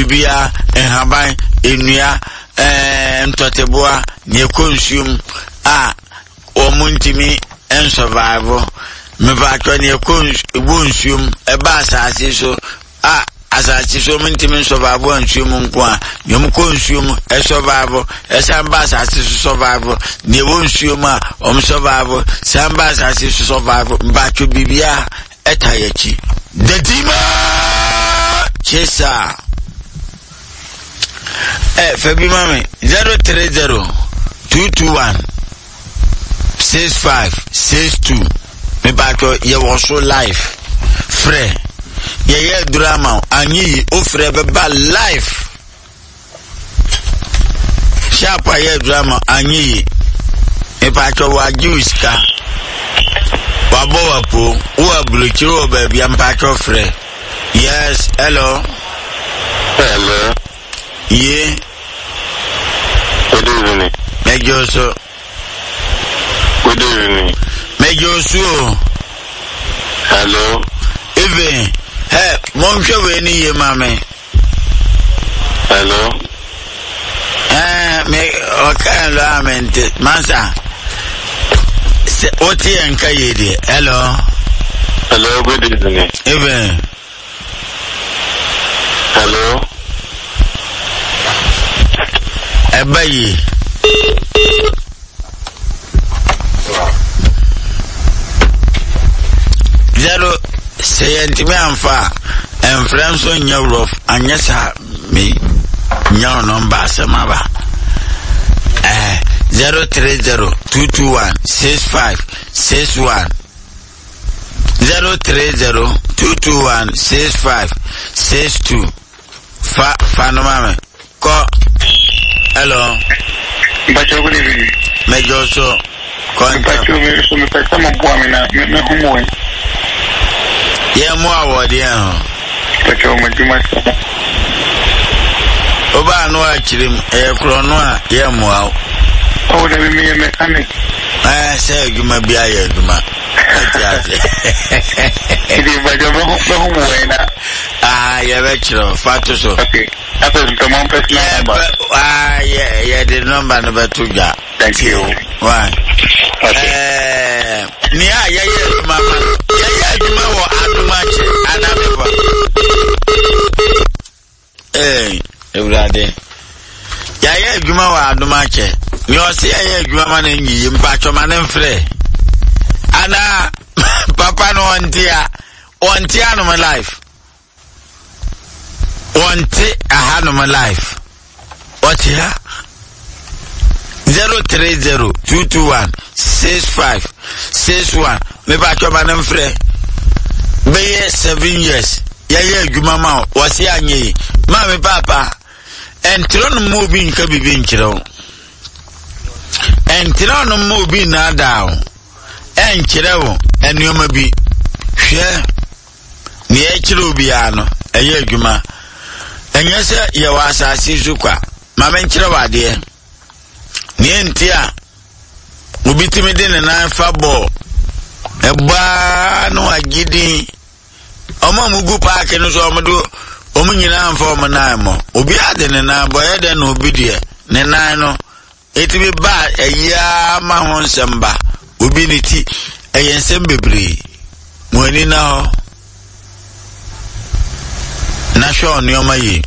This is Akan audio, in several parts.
bibia enhaban enua ntoteboa ne consume a omuntimi en survival me ba twani consume eba asase so a asase so muntimi survival consume nko a nyom consume survival esamba asase so survival ne consume a survival samba asase so survival ba twa bibia etayechi dedima chesa Fabi mame 030 221 6562 me bato ye woso life free ye drama anyi ofre beba life shapa ye drama anyi me bato wa juiska wabo wapo wa blokiro baby am bato free. Yes, hello. Yeah. Good evening. Mejoso. Good evening. Mejoso. Hello. Even. Hey, Moncho Weni ye mame. Hello. Me okay lamente. Mansa. Oti enka yedi. Hello. Hello, good evening. Even. Hello. Ebayi. Zero sayentime amfa enfremso nyawrof anyesa me nyaw number samaba 030 221 6561 030 221 6562 fa no mame ko. Hello. Bacho, good evening. Mejoso. Bacho, me pesa mabwamina me humwe. Ye mo awodi en. Bacho, majuma sama. Oba no achirim kro no a ye mo aw. Oh, da me mechanic. Say guma bia ye guma. Idi bacho me humwe na. Ye be chiro fatu so. Okay. After the common personal number. Yeah, the number no betuja. Thank you. Why? Okay. Nia mama. Juma wo adumache anameba. Everade. Juma wo adumache. Ni o se juma ma na nyi mpacho ma na mfre. Ana papa no ontia no my life. Wanti my life. What here? 030 221 6561. Me back your man free. Be 7 years. Yeah, Jumama was yanyi. Mammy papa. And Tron moving cabin kilo. And Tron moving now down. And Chiro and you may be. Share. Near Chirubiano. A year Juma. And yes, you was a Sizuka. Mamma Chiravadi. Nientia. Ubitimi din na fabo. Eba no agidi. Omo mugu park no so omodo. Omo nyina amfa omo nan mo. Obi ade ne nan boye de no obi de. Ne nan no. Etibi ba eya ma ho nsamba. Obi ni ti eyensem bebre. Mo ani na ho. Na show ni omayi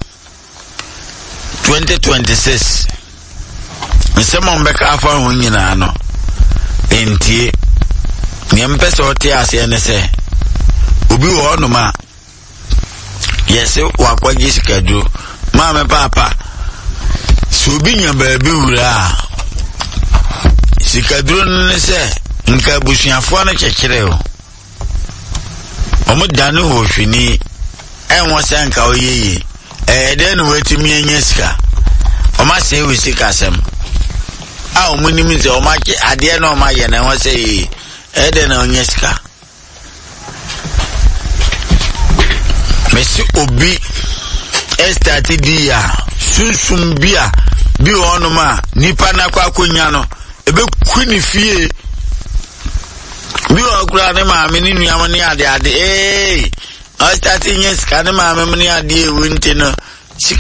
2026 nsemo mbeka afa ho nyina no entie ni mpesa oti ase ne se obi wo no ma yese wakwaji sikadu mama papa so bi nya ba bi wura sikadu ne se nka busuafo na kekere o omo danu ho hwini enwo se nka oyeyi den wetimi enyeska oma se we sika sem a omunimi ze oma ke ade na oma ye na enwo se den na onyeska mesi obi estati dia sunsum bia bi onoma nipa na kwa konya no ebe kuni fie bi okura ne ma me ni nuam ne ade estati nyeska ne ma me ni ade ewunti no